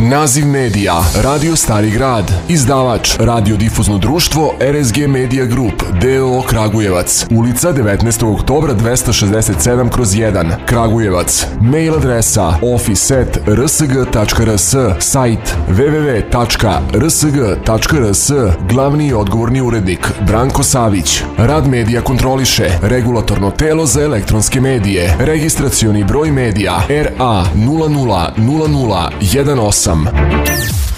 Naziv medija Radio Stari grad. Izdavač Radiodifuzno društvo RSG Media Group d.o.o. Kragujevac. Ulica 19. oktobra 267/1 Kragujevac. Mail adresa office@rsg.rs. Sajt www.rsg.rs. Glavni i odgovorni urednik Branko Savić. Rad medija kontroliše Regulatorno telo za elektronske medije. Registracioni broj medija RA 000018.